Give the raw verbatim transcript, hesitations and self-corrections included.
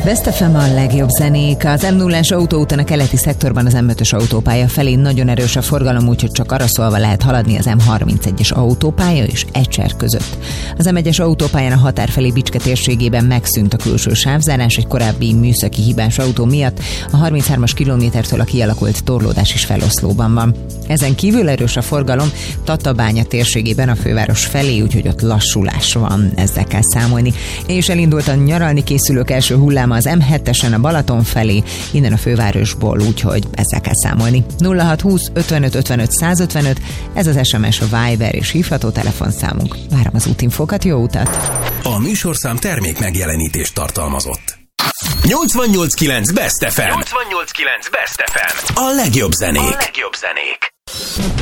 Best ef em a legjobb zenék. Az em nullás autóúton a keleti szektorban az em ötös autópálya felé nagyon erős a forgalom, úgyhogy csak arra szólva lehet haladni az em harmincegyes autópálya és Ecser között. Az em egyes autópályán a határ felé Bicske térségében megszűnt a külső sávzárás egy korábbi műszaki hibás autó miatt. A harminchármas kilométertől a kialakult torlódás is feloszlóban van. Ezen kívül erős a forgalom Tatabánya térségében a főváros felé, úgyhogy ott lassulás van, ezzel kell számolni. És elindult a nyaralni készülők első hulláma az em hetesen a Balaton felé, innen a fővárosból, úgyhogy ezzel kell számolni. nulla hat húsz ötvenöt ötvenöt százötvenöt, ez az es em es, a Viber és hívható telefonszámunk. Várom az útinfókat, jó utat! A műsorszám termék megjelenítést tartalmazott. nyolcvannyolc kilenc Best ef em. nyolcvannyolc kilenc Best ef em. A legjobb zenék. A legjobb zenék.